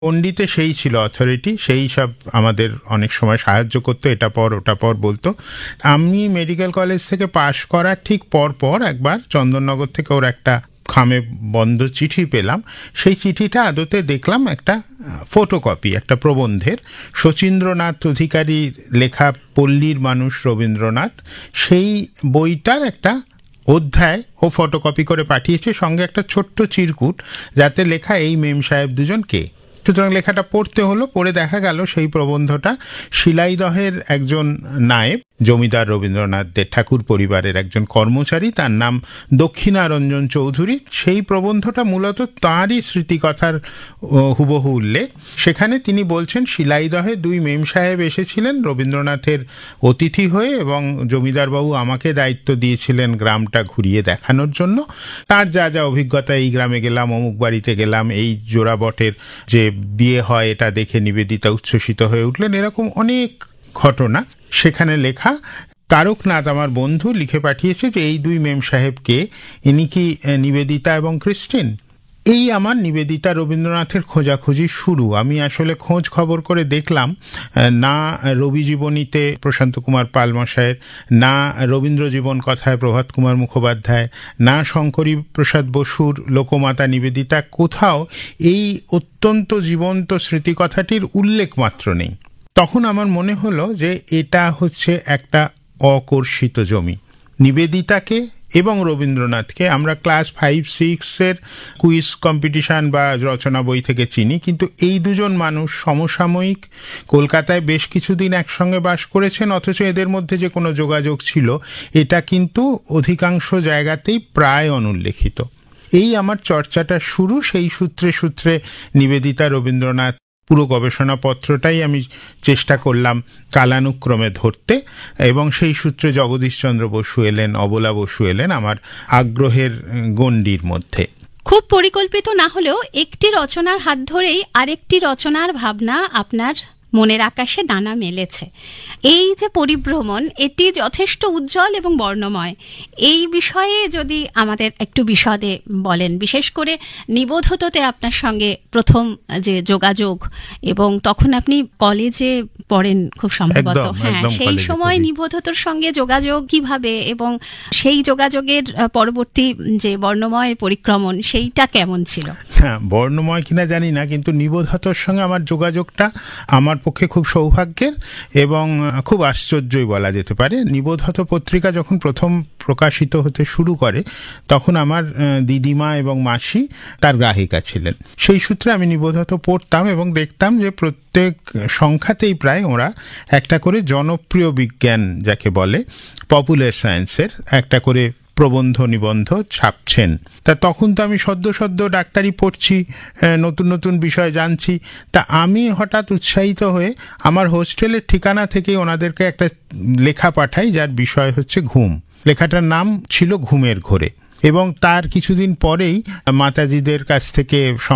পণ্ডিতে সেই ছিল অথরিটি, সেই সব আমাদের অনেক সময় সাহায্য করতো, এটা পর ওটা পর বলতো। আমি মেডিকেল কলেজ থেকে পাশ করার ঠিক পর একবার চন্দননগর থেকে ওর একটা খামে বন্ধ চিঠি পেলাম। সেই চিঠিটা আদতে দেখলাম একটা ফটোকপি একটা প্রবন্ধের, শচীন্দ্রনাথ অধিকারীর লেখা পল্লীর মানুষ রবীন্দ্রনাথ, সেই বইটার একটা অধ্যায় ও ফটোকপি করে পাঠিয়েছে, সঙ্গে একটা ছোট্ট চিরকুট যাতে লেখা এই মেম সাহেব দুজন কে। সুতরাং লেখাটা পড়তে হলো, পড়ে দেখা গেল সেই প্রবন্ধটা শিলাইদহের একজন নায়েব, জমিদার রবীন্দ্রনাথদের ঠাকুর পরিবারের একজন কর্মচারী, তার নাম দক্ষিণারঞ্জন চৌধুরী। সেই প্রবন্ধটা মূলত তাঁরই স্মৃতিকথার হুবহু উল্লেখ। সেখানে তিনি বলছেন শিলাইদহে দুই মেম সাহেব এসেছিলেন রবীন্দ্রনাথের অতিথি হয়ে, এবং জমিদারবাবু আমাকে দায়িত্ব দিয়েছিলেন গ্রামটা ঘুরিয়ে দেখানোর জন্য। তার যা যা অভিজ্ঞতা, এই গ্রামে গেলাম, অমুক বাড়িতে গেলাম, এই জোড়াবটের যে বিয়ে হয় এটা দেখে নিবেদিতা উচ্ছ্বসিত হয়ে উঠলেন, এরকম অনেক ঘটনা সেখানে লেখা। তারকনাথ আমার বন্ধু লিখে পাঠিয়েছে যে এই দুই মেম সাহেবকে, ইনি কি নিবেদিতা এবং ক্রিস্টিন? এই আমার নিবেদিতা রবীন্দ্রনাথের খোঁজাখুঁজি শুরু। আমি আসলে খোঁজ খবর করে দেখলাম না রবি জীবনীতে প্রশান্ত কুমার পাল মশায়ের, না রবীন্দ্র জীবন কথায় প্রভাত কুমার মুখোপাধ্যায়, না শঙ্করী প্রসাদ বসুর লোকমাতা নিবেদিতা, কোথাও এই অত্যন্ত জীবন্ত স্মৃতিকথাটির উল্লেখ মাত্র নেই। তখন আমার মনে হলো যে এটা হচ্ছে একটা অকর্ষিত জমি। নিবেদিতাকে এবং রবীন্দ্রনাথকে আমরা ক্লাস 5-6-এর কুইজ কম্পিটিশান বা রচনা বই থেকে চিনি, কিন্তু এই দুজন মানুষ সমসাময়িক কলকাতায় বেশ কিছুদিন একসঙ্গে বাস করেছেন, অথচ এদের মধ্যে যে কোনো যোগাযোগ ছিল এটা কিন্তু অধিকাংশ জায়গাতেই প্রায় অনুল্লেখিত। এই আমার চর্চাটা শুরু, সেই সূত্রে নিবেদিতা রবীন্দ্রনাথ পুরো গবেষণাপত্রটাই আমি চেষ্টা করলাম কালানুক্রমে ধরতে, এবং সেই সূত্রে জগদীশচন্দ্র বসু এলেন, অবলা বসু এলেন আমার আগ্রহের গণ্ডির মধ্যে। খুব পরিকল্পিত না হলেও একটি রচনার হাত ধরেই আরেকটি রচনার ভাবনা আপনার মনের আকাশে ডানা মেলেছে। এই যে পরিভ্রমণ, এটি যথেষ্ট উজ্জ্বল এবং বর্ণময়। এই বিষয়ে যদি আমাদের একটু বিশদে বলেন, বিশেষ করে নিবোধততে আপনার সঙ্গে প্রথম যে যোগাযোগ, এবং তখন আপনি কলেজে পড়েন খুব সম্ভবত, হ্যাঁ, সেই সময় নিবোধতর সঙ্গে যোগাযোগ কিভাবে, এবং সেই যোগাযোগের পরবর্তী যে বর্ণময় পরিক্রমণ, সেইটা কেমন ছিল? হ্যাঁ, বর্ণময় কিনা জানি না, কিন্তু নিবোধতর সঙ্গে আমার যোগাযোগটা আমার পক্ষে খুব সৌভাগ্যের এবং খুব আশ্চর্যই বলা যেতে পারে। নিবোধত পত্রিকা যখন প্রথম প্রকাশিত হতে শুরু করে তখন আমার দিদিমা এবং মাসি তার গ্রাহিকা ছিলেন। সেই সূত্রে আমি নিবোধত পড়তাম এবং দেখতাম যে প্রত্যেক সংখ্যাতেই প্রায় ওরা একটা করে জনপ্রিয় বিজ্ঞান যাকে বলে পপুলার সায়েন্সের একটা করে প্রবন্ধ নিবন্ধ ছাপছেন। তা তখন তো আমি সদ্য ডাক্তারি পড়ছি, নতুন নতুন বিষয় জানছি। তা আমি হঠাৎ উৎসাহিত হয়ে আমার হোস্টেলের ঠিকানা থেকে ওনাদেরকে একটা লেখা পাঠাই, যার বিষয় হচ্ছে ঘুম। লেখাটার নাম ছিল ঘুমের ঘোরে, এবং তার কিছুদিন পরেই মাতাজিদের কাছ থেকে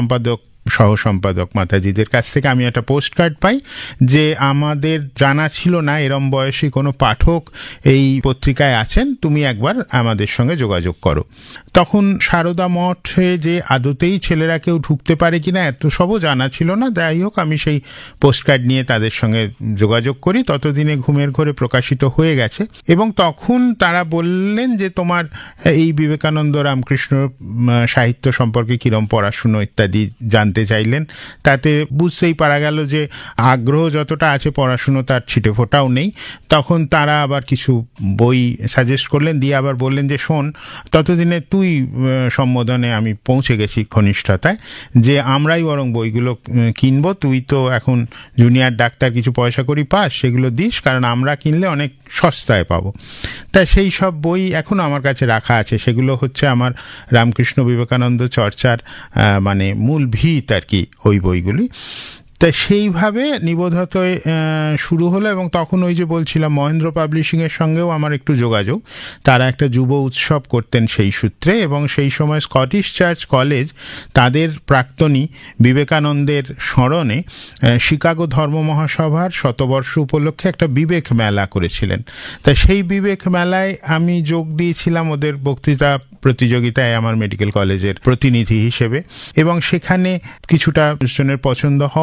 সহ সম্পাদক মাতাজিদের কাছ থেকে আমি একটা পোস্ট কার্ড পাই যে আমাদের জানা ছিল না এরম বয়সী কোনো পাঠক এই পত্রিকায় আছেন, তুমি একবার আমাদের সঙ্গে যোগাযোগ করো। তখন সারদা মঠে যে আদতেই ছেলেরা কেউ ঢুকতে পারে কিনা এত সবও জানা ছিল না। যাই হোক, আমি সেই পোস্ট কার্ড নিয়ে তাদের সঙ্গে যোগাযোগ করি। ততদিনে ঘুমের ঘোরে প্রকাশিত হয়ে গেছে, এবং তখন তারা বললেন যে তোমার এই বিবেকানন্দ রামকৃষ্ণ সাহিত্য সম্পর্কে কিরম পড়াশুনো ইত্যাদি জানতে চাইলেন। তাতে বুঝতেই পারা গেল যে আগ্রহ যতটা আছে পড়াশুনো তার ছিটে ফোটাও নেই। তখন তারা আবার কিছু বই সাজেস্ট করলেন, দিয়ে আবার বললেন যে শোন, ততদিনে তুই সম্বোধনে আমি পৌঁছে গেছি ঘনিষ্ঠতায়, যে আমরাই বরং বইগুলো কিনবো, তুই তো এখন জুনিয়র ডাক্তার, কিছু পয়সা করি পাস, সেগুলো দিস, কারণ আমরা কিনলে অনেক সস্তায় পাবো। তাই সেই সব বই এখনও আমার কাছে রাখা আছে। সেগুলো হচ্ছে আমার রামকৃষ্ণ বিবেকানন্দ চর্চার মানে মূল ভিত আর কি, ওই বইগুলি। তাই সেইভাবে নিবোধত শুরু হলো, এবং তখন ওই যে বলছিলাম মহেন্দ্র পাবলিশিংয়ের সঙ্গেও আমার একটু যোগাযোগ। তারা একটা যুব উৎসব করতেন সেই সূত্রে, এবং সেই সময় স্কটিশ চার্চ কলেজ তাদের প্রাক্তনী বিবেকানন্দের স্মরণে শিকাগো ধর্ম মহাসভার শতবর্ষ উপলক্ষে একটা বিবেক মেলা করেছিলেন। তাই সেই বিবেক মেলায় আমি যোগ দিয়েছিলাম ওদের বক্তৃতা প্রতিযোগিতায় আমার মেডিকেল কলেজের প্রতিনিধি হিসেবে, এবং সেখানে কিছুটা জনের পছন্দ